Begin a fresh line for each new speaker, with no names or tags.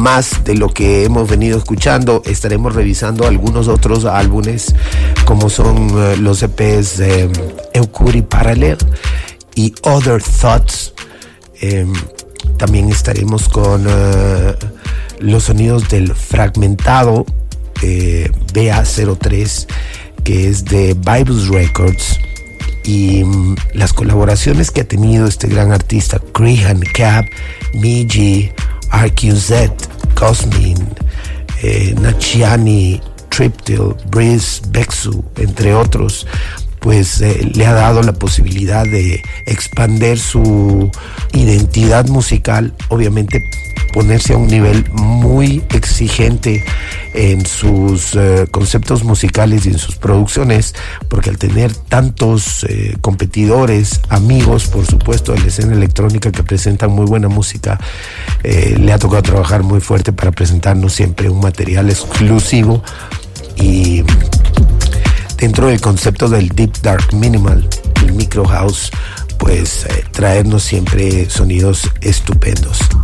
más de lo que hemos venido escuchando. Estaremos revisando algunos otros álbumes, como son los EPs de Eucuri Parallel y Other Thoughts. También estaremos con los sonidos del fragmentado BA03, que es de Vibes Records, y las colaboraciones que ha tenido este gran artista: Crehan, Cap, Miji, RQZ, Cosmin, Nachiani, Triptil, Breeze, Bexu, entre otros. Pues le ha dado la posibilidad de expandir su identidad musical, obviamente ponerse a un nivel muy exigente en sus conceptos musicales y en sus producciones, porque al tener tantos competidores, amigos, por supuesto, de la escena electrónica que presentan muy buena música, le ha tocado trabajar muy fuerte para presentarnos siempre un material exclusivo y dentro del concepto del Deep Dark Minimal, el Micro House, pues traernos siempre sonidos estupendos.